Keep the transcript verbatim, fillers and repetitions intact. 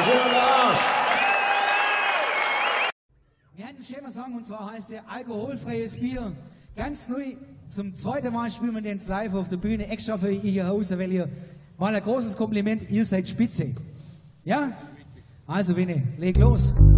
schönen Arsch. Wir hatten einen schönen Song und zwar heißt der Alkoholfreies Bier. Ganz neu, zum zweiten Mal spielen wir den jetzt live auf der Bühne, extra für ihr Hause, weil ihr mal ein großes Kompliment, ihr seid spitze. Ja? Also Winnie, leg los.